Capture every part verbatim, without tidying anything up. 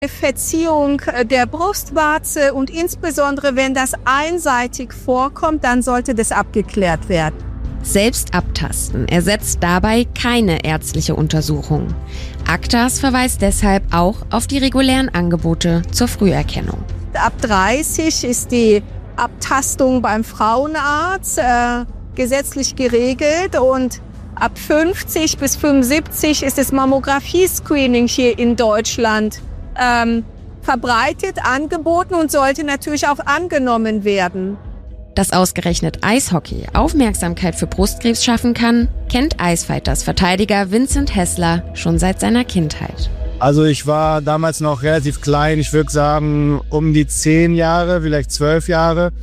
Verziehung der Brustwarze und insbesondere wenn das einseitig vorkommt, dann sollte das abgeklärt werden. Selbst abtasten ersetzt dabei keine ärztliche Untersuchung. Actas verweist deshalb auch auf die regulären Angebote zur Früherkennung. Ab dreißig ist die Abtastung beim Frauenarzt äh, gesetzlich geregelt und ab fünfzig bis fünfundsiebzig ist das Mammographie-Screening hier in Deutschland ähm, verbreitet, angeboten und sollte natürlich auch angenommen werden. Dass ausgerechnet Eishockey Aufmerksamkeit für Brustkrebs schaffen kann, kennt Eisfighters Verteidiger Vincent Hessler schon seit seiner Kindheit. Also ich war damals noch relativ klein, ich würde sagen um die zehn Jahre, vielleicht zwölf Jahre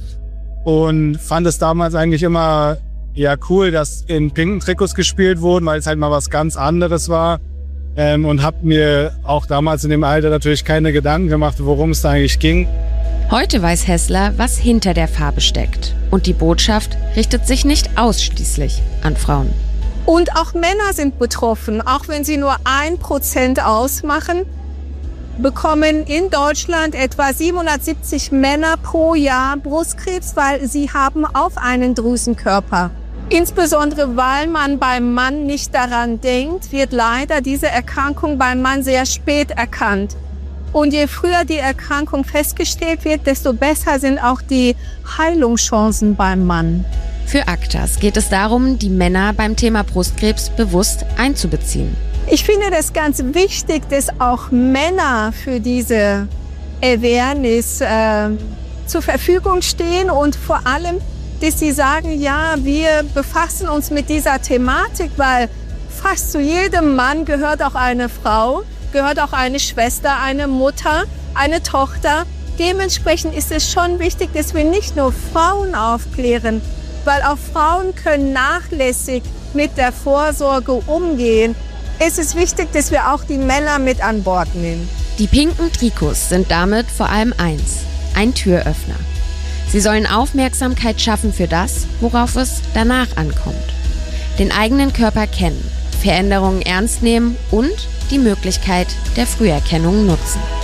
und fand es damals eigentlich immer ja cool, dass in pinken Trikots gespielt wurden, weil es halt mal was ganz anderes war ähm, und habe mir auch damals in dem Alter natürlich keine Gedanken gemacht, worum es da eigentlich ging. Heute weiß Hessler, was hinter der Farbe steckt. Und die Botschaft richtet sich nicht ausschließlich an Frauen. Und auch Männer sind betroffen. Auch wenn sie nur ein Prozent ausmachen, bekommen in Deutschland etwa siebenhundertsiebzig Männer pro Jahr Brustkrebs, weil sie haben auch einen Drüsenkörper. Insbesondere weil man beim Mann nicht daran denkt, wird leider diese Erkrankung beim Mann sehr spät erkannt. Und je früher die Erkrankung festgestellt wird, desto besser sind auch die Heilungschancen beim Mann. Für Actas geht es darum, die Männer beim Thema Brustkrebs bewusst einzubeziehen. Ich finde das ganz wichtig, dass auch Männer für diese Awareness äh, zur Verfügung stehen und vor allem, dass sie sagen, ja, wir befassen uns mit dieser Thematik, weil fast zu jedem Mann gehört auch eine Frau, gehört auch eine Schwester, eine Mutter, eine Tochter. Dementsprechend ist es schon wichtig, dass wir nicht nur Frauen aufklären, weil auch Frauen können nachlässig mit der Vorsorge umgehen. Es ist wichtig, dass wir auch die Männer mit an Bord nehmen. Die pinken Trikots sind damit vor allem eins, ein Türöffner. Sie sollen Aufmerksamkeit schaffen für das, worauf es danach ankommt. Den eigenen Körper kennen, Veränderungen ernst nehmen und die Möglichkeit der Früherkennung nutzen.